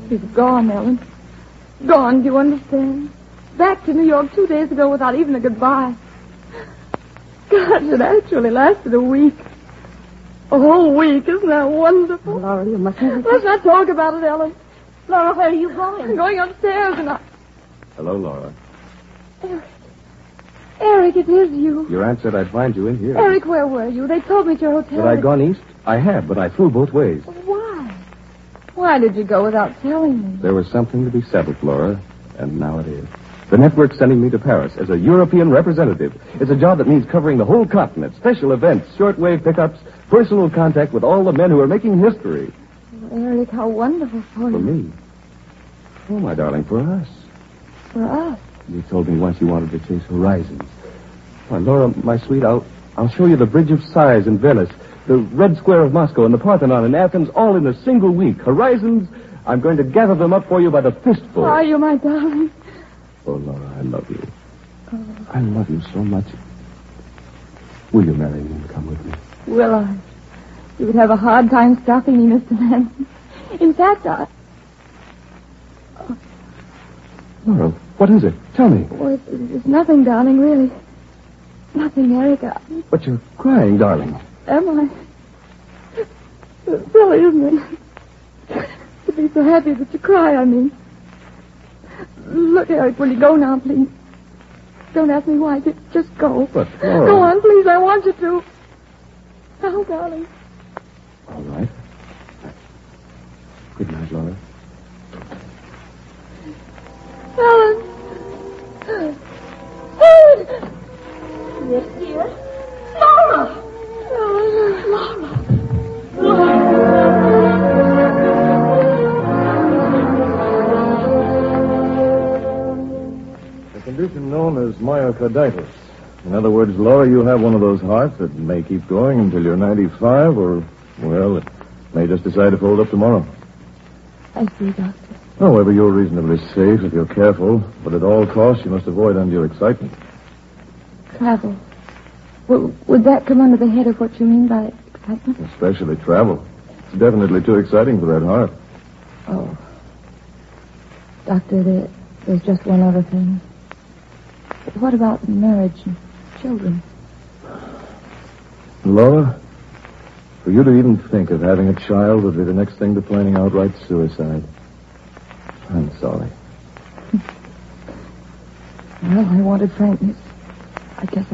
He's gone, Ellen. Gone, do you understand? Back to New York 2 days ago without even a goodbye. Gosh, it actually lasted a week. A whole week. Isn't that wonderful? Laura, you mustn't... Let's not talk about it, Ellen. Laura, where are you going? I'm going upstairs and Hello, Laura. Eric, it is you. Your aunt said I'd find you in here. Eric, where were you? They told me at your hotel. Had I gone east? I had, but I flew both ways. Why? Why did you go without telling me? There was something to be settled, Laura, and now it is. The network's sending me to Paris as a European representative. It's a job that means covering the whole continent, special events, shortwave pickups, personal contact with all the men who are making history. Oh, Eric, how wonderful for you. For me? Oh, my darling, for us. For us. You told me once you wanted to chase horizons. Why, Laura, my sweet, I'll show you the Bridge of Sighs in Venice, the Red Square of Moscow, and the Parthenon in Athens, all in a single week. Horizons, I'm going to gather them up for you by the fistful. Are you, my darling? Oh, Laura, I love you. Oh. I love you so much. Will you marry me and come with me? Will I? You would have a hard time stopping me, Mr. Manson. In fact, Laura, what is it? Tell me. Oh, it's nothing, darling, really. Nothing, Eric. But you're crying, darling. Am I? It's silly, isn't it? To be so happy that you cry, I mean. Look, Eric, will you go now, please? Don't ask me why. Just go. But, Laura... Go on, please. I want you to. Now, darling. All right. Good night, Laura. Ellen. Ellen! Yes, dear. Laura! A condition known as myocarditis. In other words, Laura, you have one of those hearts that may keep going until you're 95, or, well, it may just decide to fold up tomorrow. I see, Doctor. However, you're reasonably safe if you're careful, but at all costs, you must avoid undue excitement. Travel. Would that come under the head of what you mean by excitement? Especially travel. It's definitely too exciting for that heart. Oh. Doctor, there's just one other thing. What about marriage and children? Laura, for you to even think of having a child would be the next thing to planning outright suicide. I'm sorry. Well, I wanted frankness. I guess